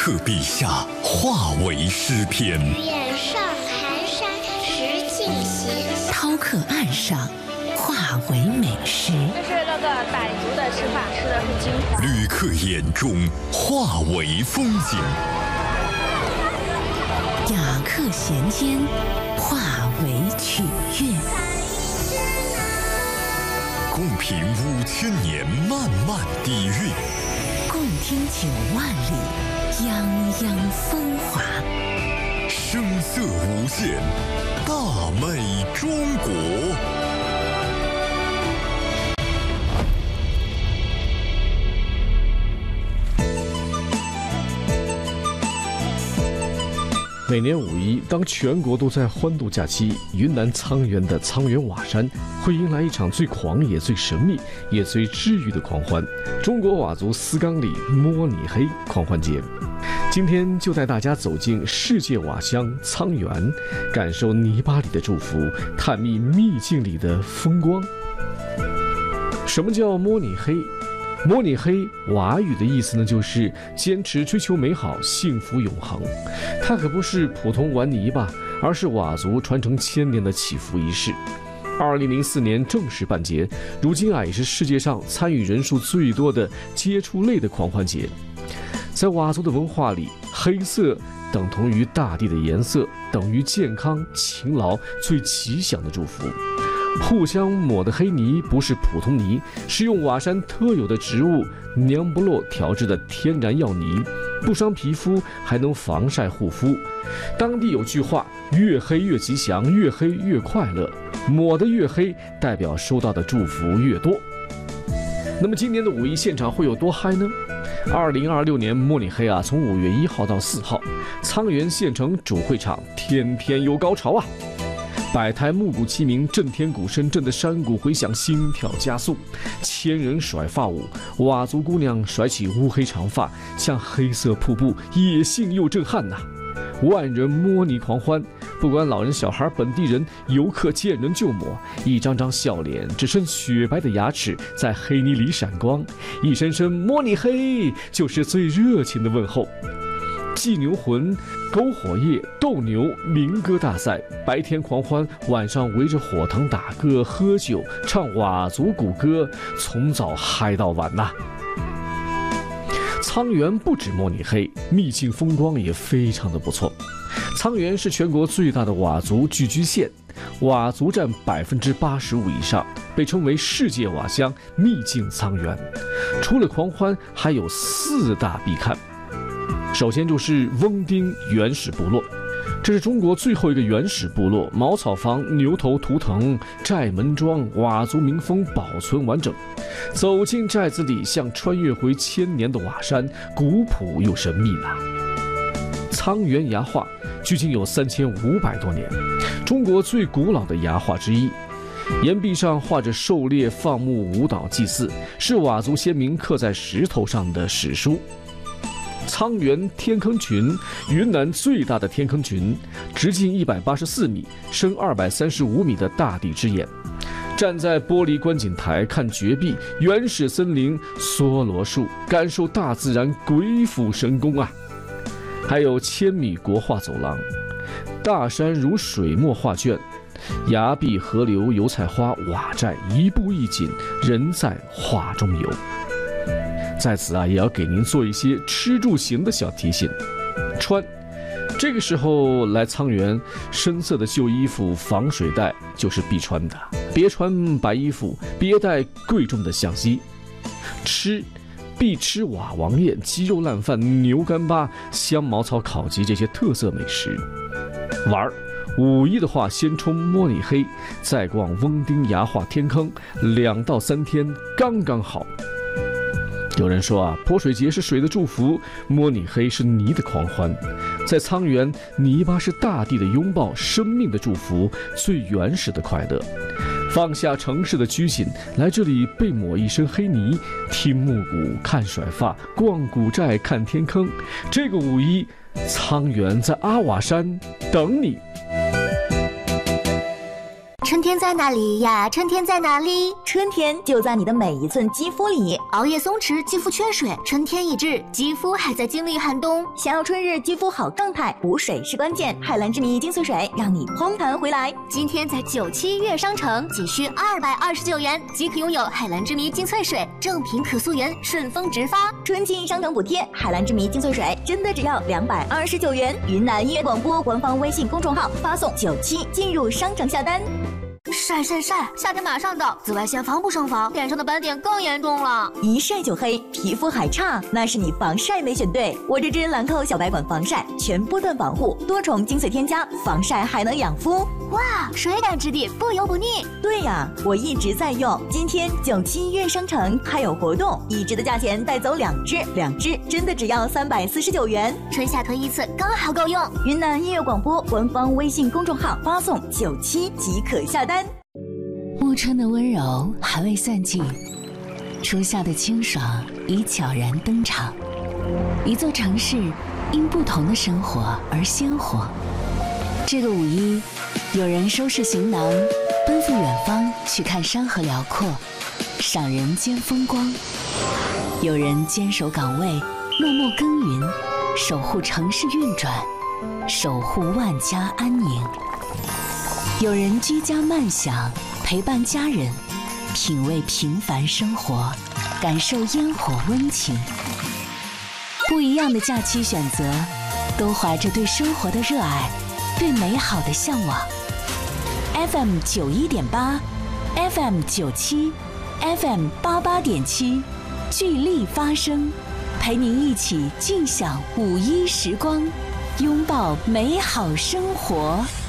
克笔下化为诗篇， 愿上寒山石径斜， 饕客岸上化为美食。 这是那个傣族的吃法，吃的是金黄。 旅客眼中化为风景， 雅客弦间化为曲乐。 共品5000年漫漫底蕴， 共听9万里泱泱风华。 声色无限，大美中国。 每年5·1，当全国都在欢度假期，云南沧源的沧源瓦山会迎来一场最狂野、最神秘也最治愈的狂欢——中国佤族丝冈里摸你黑狂欢节。今天就带大家走进世界瓦乡沧源，感受泥巴里的祝福，探秘秘境里的风光。什么叫摸你黑？摸你黑佤语的意思呢，就是坚持追求美好、幸福永恒。它可不是普通玩泥巴，而是佤族传承1000年的祈福仪式。2004年正式办节，如今也是世界上参与人数最多的接触类的狂欢节。在佤族的文化里，黑色等同于大地的颜色，等于健康、勤劳、最吉祥的祝福。互相抹的黑泥不是普通泥，是用佤山特有的植物娘不落调制的天然药泥，不伤皮肤，还能防晒护肤。当地有句话：越黑越吉祥，越黑越快乐。抹得越黑，代表收到的祝福越多。那么今年的5·1现场会有多嗨呢？2026年摸你黑从5月1号到4号，沧源县城主会场天天有高潮啊！百台木鼓齐鸣，震天鼓声震得山谷回响，心跳加速。千人甩发舞，佤族姑娘甩起乌黑长发，像黑色瀑布，野性又震撼呐！万人摸泥狂欢，不管老人小孩、本地人、游客，见人就抹，一张张笑脸，只剩雪白的牙齿在黑泥里闪光，一声声摸你黑，就是最热情的问候。祭牛魂、篝火夜、斗牛、民歌大赛，白天狂欢，晚上围着火塘打歌、喝酒、唱佤族古歌，从早嗨到晚呐。沧源不止摸你黑，秘境风光也非常的不错。沧源是全国最大的佤族聚居县，佤族占85%以上，被称为世界佤乡秘境沧源。除了狂欢，还有4大必看。首先就是翁丁原始部落，这是中国最后一个原始部落，茅草房、牛头图腾、寨门庄，佤族民风保存完整。走进寨子里，像穿越回1000年的佤山，古朴又神秘了。沧源崖画距今有3500多年，中国最古老的崖画之一。岩壁上画着狩猎、放牧、舞蹈、祭祀，是佤族先民刻在石头上的史书。沧源天坑群，云南最大的天坑群，直径184米，深235米的大地之眼。站在玻璃观景台看绝壁、原始森林、梭罗树，感受大自然鬼斧神工啊！还有1000米国画走廊，大山如水墨画卷，崖壁、河流、油菜花、佤寨，一步一景，人在画中游。在此也要给您做一些吃住行的小提醒。穿，这个时候来沧源，深色的旧衣服、防水袋就是必穿的，别穿白衣服，别带贵重的相机。吃，必吃佤王宴、鸡肉烂饭、牛干巴、香茅草烤鸡这些特色美食。玩，5·1的话，先冲摸你黑，再逛翁丁崖画天坑，2到3天刚刚好。有人说泼水节是水的祝福，摸你黑是泥的狂欢。在沧源，泥巴是大地的拥抱，生命的祝福，最原始的快乐。放下城市的拘谨，来这里被抹一身黑泥，听木鼓，看甩发，逛古寨，看天坑。这个5·1，沧源在阿佤山等你。 春天在哪里呀？春天在哪里？ 春天就在你的每一寸肌肤里。 熬夜松弛，肌肤缺水，春天已至，肌肤还在经历寒冬。 想要春日肌肤好状态，补水是关键。海蓝之谜精粹水让你嘭弹回来。 今天在97悦商城仅需229元即可拥有海蓝之谜精粹水，正品可溯源，顺丰直发。 春季商城补贴，海蓝之谜精粹水真的只要229元。云南音乐广播官方微信公众号发送97进入商城下单。 晒，夏天马上到，紫外线防不胜防，脸上的斑点更严重了。 一晒就黑，皮肤还差，那是你防晒没选对。我这支兰蔻小白管防晒，全波段防护，多重精粹添加，防晒还能养肤。 哇，水感质地，不油不腻。 对呀，我一直在用。今天97悦商城还有活动，1支的价钱带走2支真的只要349元。 春夏囤一次刚好够用。 云南音乐广播官方微信公众号发送97即可下单。 暮春的温柔还未散尽，初夏的清爽已悄然登场。一座城市因不同的生活而鲜活。这个5一，有人收拾行囊，奔赴远方去看山河辽阔，赏人间风光；有人坚守岗位，默默耕耘，守护城市运转，守护万家安宁；有人居家慢享，陪伴家人，品味平凡生活，感受烟火温情。不一样的假期选择，都怀着对生活的热爱，对美好的向往。FM 91.8 FM 97 FM 88.7，聚力发声，陪您一起尽享5一时光，拥抱美好生活。